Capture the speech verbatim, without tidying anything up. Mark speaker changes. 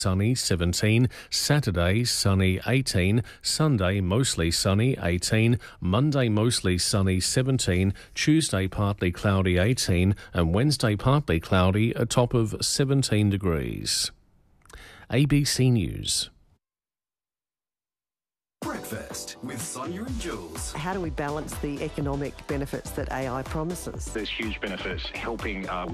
Speaker 1: sunny seventeen, Saturday sunny eighteen, Sunday mostly sunny eighteen, Monday mostly sunny seventeen, Tuesday partly cloudy eighteen, and Wednesday partly cloudy, a top of seventeen degrees. A B C News.
Speaker 2: Breakfast with Sonia and Jules.
Speaker 3: How do we balance the economic benefits that A I promises?
Speaker 4: There's huge benefits helping uh,